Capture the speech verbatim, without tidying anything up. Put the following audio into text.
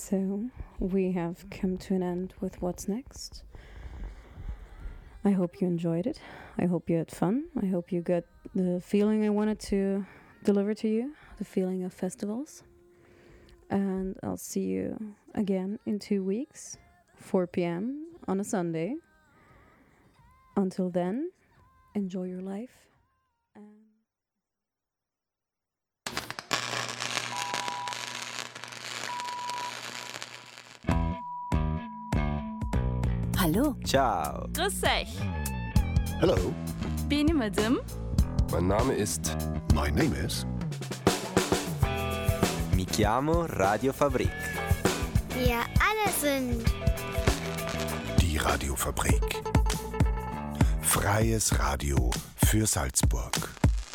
So, we have come to an end with What's Next. I hope you enjoyed it. I hope you had fun. I hope you got the feeling I wanted to deliver to you, the feeling of festivals. And I'll see you again in two weeks, four p.m. on a Sunday. Until then, enjoy your life. And Hallo. Ciao. Grüß euch. Hello. Benim adım. Mein Name ist. My name is. Mi chiamo Radio Fabrik. Wir alle sind Die Radiofabrik. Freies Radio für Salzburg.